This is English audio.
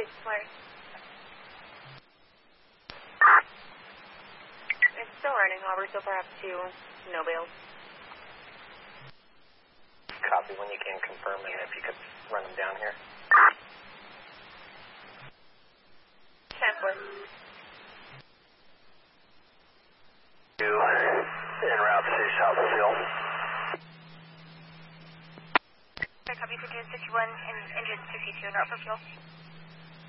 Larry. It's still running, Aubrey, so perhaps two no bails. Copy when you can confirm, and if you could run them down here. 10-4. En route to South Hill. Copy for 51 and engine 62 en route for fuel.